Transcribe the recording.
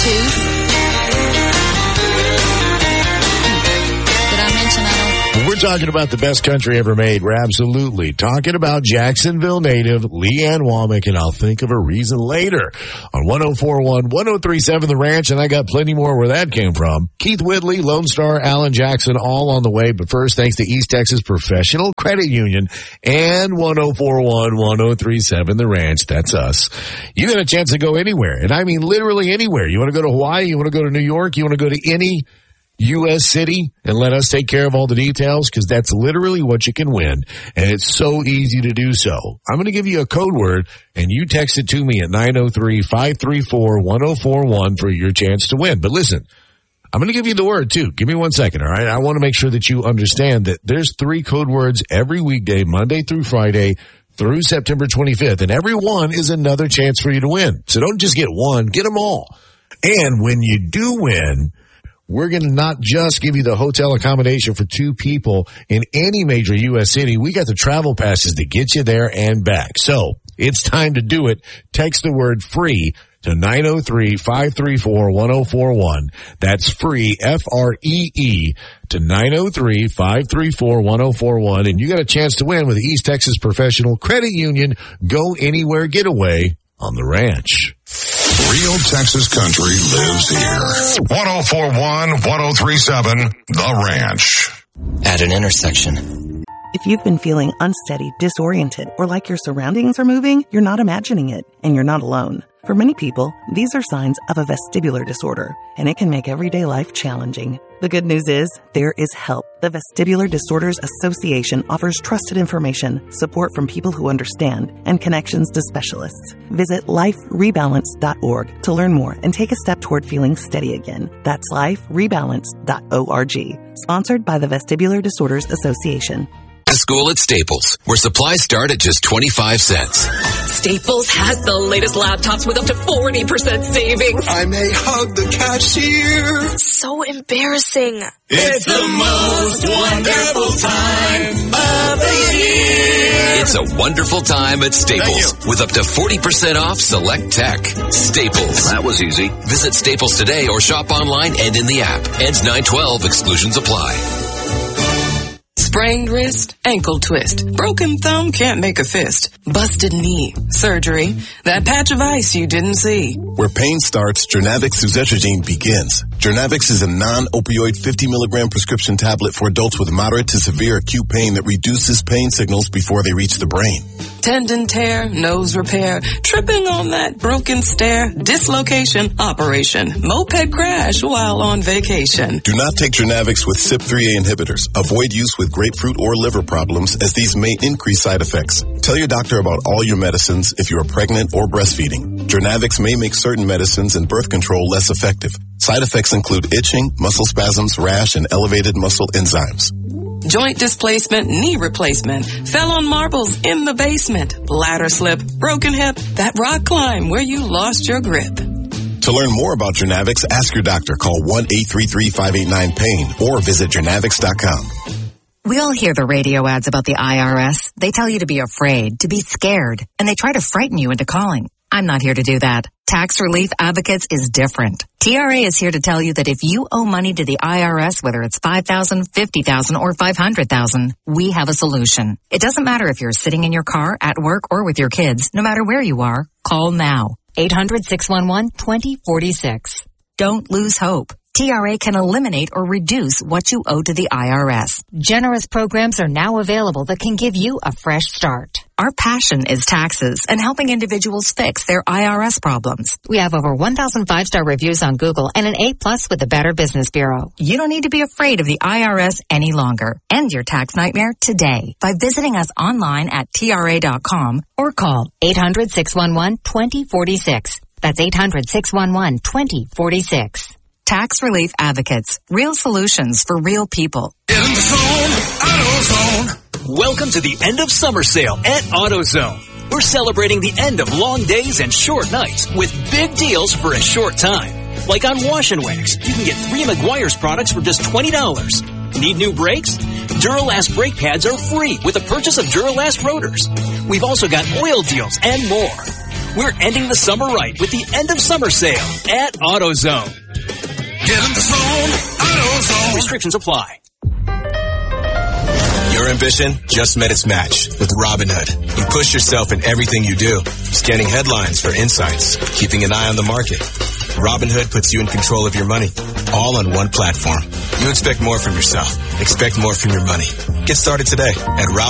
Tooth. Did I mention I don't? We're talking about the best country ever made. We're absolutely talking about Jacksonville native Leanne Womack, and I'll think of a reason later on 104.1, 103.7 The Ranch, and I got plenty more where that came from. Keith Whitley, Lone Star, Alan Jackson, all on the way. But first, thanks to East Texas Professional Credit Union and 104.1, 103.7 The Ranch. That's us. You got a chance to go anywhere, and I mean literally anywhere. You want to go to Hawaii? You want to go to New York? You want to go to any U.S. city and let us take care of all the details, because that's literally what you can win, and it's so easy to do so. I'm going to give you a code word, and you text it to me at 903-534-1041 for your chance to win. But listen, I'm going to give you the word, too. Give me 1 second, all right? I want to make sure that you understand that there's 3 code words every weekday, Monday through Friday, through September 25th, and every one is another chance for you to win. So don't just get one, get them all. And when you do win, we're going to not just give you the hotel accommodation for 2 people in any major U.S. city. We got the travel passes to get you there and back. So it's time to do it. Text the word free to 903-534-1041. That's free, F-R-E-E, to 903-534-1041. And you got a chance to win with the East Texas Professional Credit Union Go Anywhere Getaway on the Ranch. Real Texas country lives here. 104.1, 103.7, The Ranch. At an intersection. If you've been feeling unsteady, disoriented, or like your surroundings are moving, you're not imagining it, and you're not alone. For many people, these are signs of a vestibular disorder, and it can make everyday life challenging. The good news is, there is help. The Vestibular Disorders Association offers trusted information, support from people who understand, and connections to specialists. Visit liferebalance.org to learn more and take a step toward feeling steady again. That's liferebalance.org. Sponsored by the Vestibular Disorders Association. School at Staples, where supplies start at just 25 cents. Staples has the latest laptops with up to 40% savings. I may hug the cashier. So embarrassing. It's the most wonderful time of the year. It's a wonderful time at Staples with up to 40% off select tech. Staples. That was easy. Visit Staples today or shop online and in the app. Ends 9/12. Exclusions apply. Sprained wrist, ankle twist, broken thumb, can't make a fist, busted knee, surgery, that patch of ice you didn't see. Where pain starts, Jernavix suzetrigine begins. Jernavix is a non-opioid 50 milligram prescription tablet for adults with moderate to severe acute pain that reduces pain signals before they reach the brain. Tendon tear, nose repair, tripping on that broken stair, dislocation, operation, moped crash while on vacation. Do not take Jernavix with CYP3A inhibitors. Avoid use with grapefruit or liver problems, as these may increase side effects. Tell your doctor about all your medicines if you are pregnant or breastfeeding. Jernavix may make certain medicines and birth control less effective. Side effects include itching, muscle spasms, rash, and elevated muscle enzymes. Joint displacement, knee replacement, fell on marbles in the basement, ladder slip, broken hip, that rock climb where you lost your grip. To learn more about Jernavix, ask your doctor. Call 1-833-589-PAIN or visit Jernavix.com. We all hear the radio ads about the IRS. They tell you to be afraid, to be scared, and they try to frighten you into calling. I'm not here to do that. Tax Relief Advocates is different. TRA is here to tell you that if you owe money to the IRS, whether it's $5,000, $50,000, or $500,000, we have a solution. It doesn't matter if you're sitting in your car, at work, or with your kids. No matter where you are, call now. 800-611-2046. Don't lose hope. TRA can eliminate or reduce what you owe to the IRS. Generous programs are now available that can give you a fresh start. Our passion is taxes and helping individuals fix their IRS problems. We have over 1,000 5-star reviews on Google and an A+ with the Better Business Bureau. You don't need to be afraid of the IRS any longer. End your tax nightmare today by visiting us online at TRA.com or call 800-611-2046. That's 800-611-2046. Tax Relief Advocates. Real solutions for real people. In the zone, AutoZone. Welcome to the end of summer sale at AutoZone. We're celebrating the end of long days and short nights with big deals for a short time. Like on Wash and Wax, you can get 3 Meguiar's products for just $20. Need new brakes? Duralast brake pads are free with the purchase of Duralast rotors. We've also got oil deals and more. We're ending the summer right with the end of summer sale at AutoZone. Get in the zone, AutoZone. Restrictions apply. Your ambition just met its match with Robinhood. You push yourself in everything you do, scanning headlines for insights, keeping an eye on the market. Robinhood puts you in control of your money, all on one platform. You expect more from yourself. Expect more from your money. Get started today at Robinhood.